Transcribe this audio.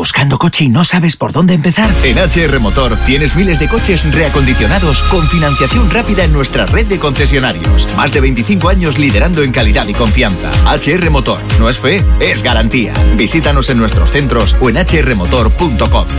¿Buscando coche y no sabes por dónde empezar? En HR Motor tienes miles de coches reacondicionados con financiación rápida en nuestra red de concesionarios. Más de 25 años liderando en calidad y confianza. HR Motor. No es fe, es garantía. Visítanos en nuestros centros o en hrmotor.com.